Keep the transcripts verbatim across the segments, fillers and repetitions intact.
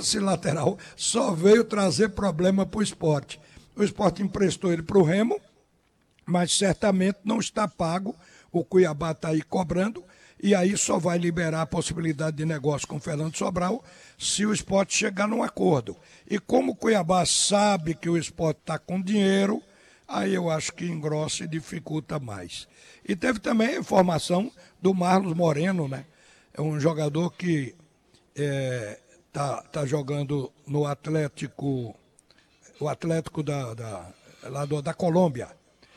esse lateral só veio trazer problema para o Sport. O Sport emprestou ele para o Remo, mas certamente não está pago. O Cuiabá está aí cobrando, e aí só vai liberar a possibilidade de negócio com o Fernando Sobral se o Sport chegar num acordo. E como o Cuiabá sabe que o Sport está com dinheiro, aí eu acho que engrossa e dificulta mais. E teve também a informação do Marlos Moreno, né? É um jogador que é, tá, tá jogando no Atlético, o Atlético da, da, lá do, da Colômbia.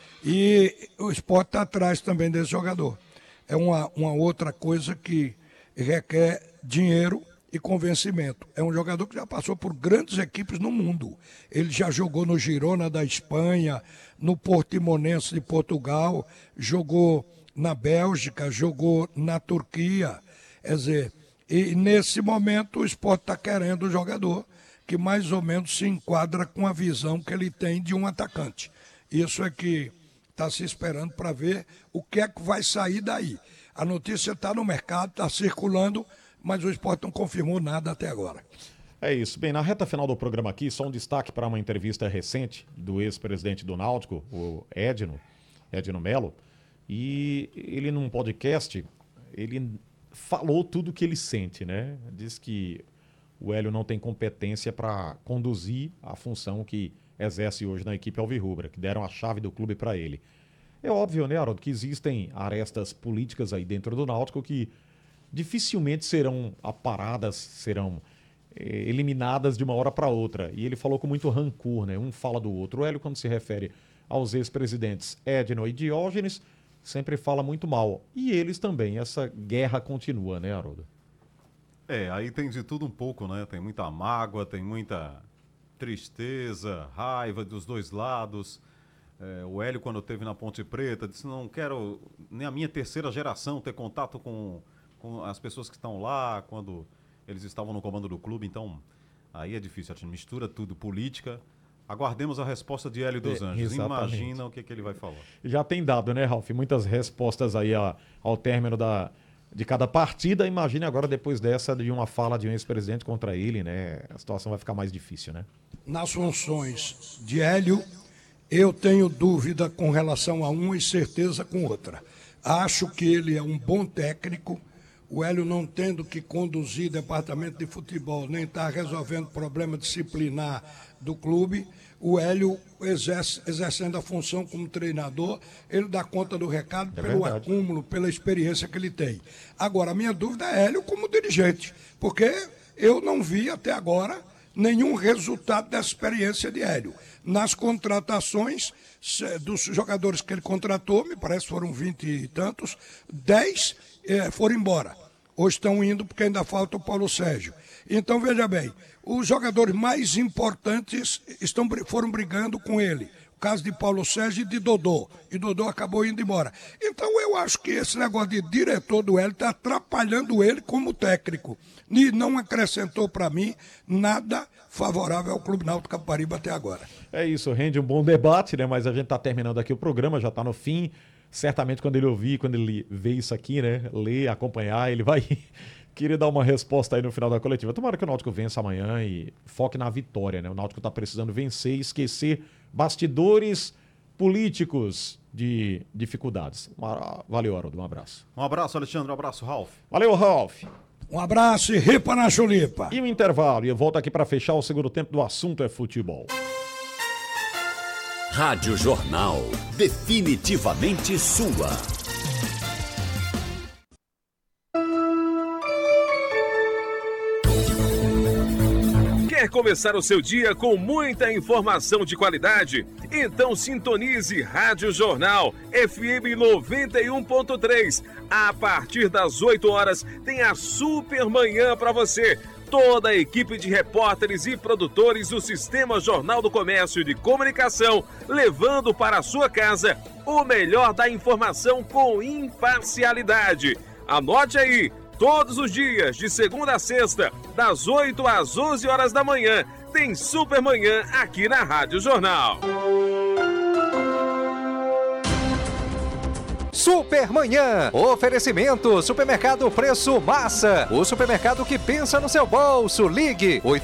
E o Sport está atrás também desse jogador. É uma, uma outra coisa que requer dinheiro e convencimento. É um jogador que já passou por grandes equipes no mundo. Ele já jogou no Girona da Espanha, no Portimonense de Portugal, jogou na Bélgica, jogou na Turquia. Quer dizer, e nesse momento o Sport está querendo um jogador que mais ou menos se enquadra com a visão que ele tem de um atacante. Isso é que está se esperando para ver o que é que vai sair daí. A notícia está no mercado, está circulando, mas o Sport não confirmou nada até agora. É isso. Bem, na reta final do programa aqui, só um destaque para uma entrevista recente do ex-presidente do Náutico, o Edno, Edno Melo, e ele num podcast, ele falou tudo o que ele sente, né? Diz que o Hélio não tem competência para conduzir a função que exerce hoje na equipe alvirrubra, que deram a chave do clube para ele. É óbvio, né, Haroldo, que existem arestas políticas aí dentro do Náutico que dificilmente serão aparadas, serão eh, eliminadas de uma hora para outra. E ele falou com muito rancor, né? Um fala do outro. O Hélio, quando se refere aos ex-presidentes Edno e Diógenes, sempre fala muito mal. E eles também. Essa guerra continua, né, Haroldo? É, aí tem de tudo um pouco, né? Tem muita mágoa, tem muita tristeza, raiva dos dois lados. É, o Hélio, quando esteve na Ponte Preta, disse: não quero nem a minha terceira geração ter contato com, com as pessoas que estão lá, quando eles estavam no comando do clube. Então, aí é difícil, a gente mistura tudo, política. Aguardemos a resposta de Hélio dos Anjos. É, imagina o que, que ele vai falar. Já tem dado, né, Ralf? Muitas respostas aí a, ao término da, de cada partida. Imagine agora, depois dessa, de uma fala de um ex-presidente contra ele, né? A situação vai ficar mais difícil, né? Nas funções de Hélio, eu tenho dúvida com relação a uma e certeza com outra. Acho que ele é um bom técnico. O Hélio não tendo que conduzir departamento de futebol, nem estar resolvendo problema disciplinar do clube, o Hélio exerce, exercendo a função como treinador, ele dá conta do recado é pelo verdade. acúmulo, pela experiência que ele tem. Agora, a minha dúvida é Hélio como dirigente, porque eu não vi até agora nenhum resultado dessa experiência de Hélio. Nas contratações dos jogadores que ele contratou, me parece que foram vinte e tantos, dez eh, foram embora. Ou estão indo porque ainda falta o Paulo Sérgio. Então, veja bem, os jogadores mais importantes estão, foram brigando com ele. O caso de Paulo Sérgio e de Dodô. E Dodô acabou indo embora. Então, eu acho que esse negócio de diretor do Hélio está atrapalhando ele como técnico. E não acrescentou para mim nada favorável ao Clube Náutico Capibaribe até agora. É isso, rende um bom debate, né? Mas a gente está terminando aqui o programa, já está no fim. Certamente quando ele ouvir, quando ele ver isso aqui, né? Ler, acompanhar, ele vai querer dar uma resposta aí no final da coletiva. Tomara que o Náutico vença amanhã e foque na vitória, né? O Náutico está precisando vencer e esquecer bastidores políticos de dificuldades. Valeu, Haroldo, um abraço. Um abraço, Alexandre, um abraço, Ralf. Valeu, Ralf. Um abraço e ripa na chulipa. E o intervalo, e eu volto aqui para fechar o segundo tempo do Assunto é Futebol. Rádio Jornal, definitivamente sua. Quer começar o seu dia com muita informação de qualidade? Então sintonize Rádio Jornal F M noventa e um ponto três. A partir das oito horas tem a super manhã para você. Toda a equipe de repórteres e produtores do Sistema Jornal do Comércio e de Comunicação, levando para a sua casa o melhor da informação com imparcialidade. Anote aí, todos os dias, de segunda a sexta, das oito às onze horas da manhã, tem Supermanhã aqui na Rádio Jornal. Supermanhã. Oferecimento Supermercado Preço Massa. O supermercado que pensa no seu bolso. Ligue oito